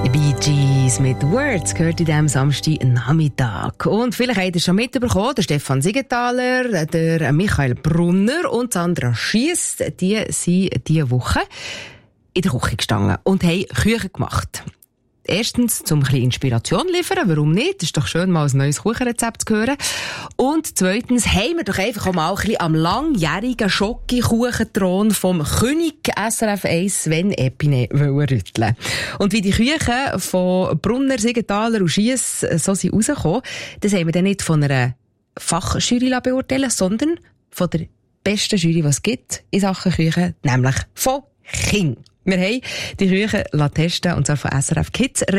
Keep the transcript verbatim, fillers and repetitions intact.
Bee Gees mit Words gehört in diesem Samstagnachmittag. Und vielleicht habt ihr schon mitbekommen, der Stefan Siegenthaler, der Michael Brunner und Sandra Schiess, die sind diese Woche in der Küche gestanden und haben Küche gemacht. Erstens, zum ein bisschen Inspiration liefern, warum nicht? Es ist doch schön, mal ein neues Kuchenrezept zu hören. Und zweitens, haben wir doch einfach auch mal ein bisschen am langjährigen Schoki-Kuchenthron vom König S R F eins Sven Epine rütteln. Und wie die Küchen von Brunner, Siegenthaler und Schiess so sind rausgekommen, das haben wir dann nicht von einer Fachjury beurteilen, sondern von der besten Jury, die es gibt in Sachen Küche, nämlich von King. Wir haben die Küche testen, und zwar von S R F Kids.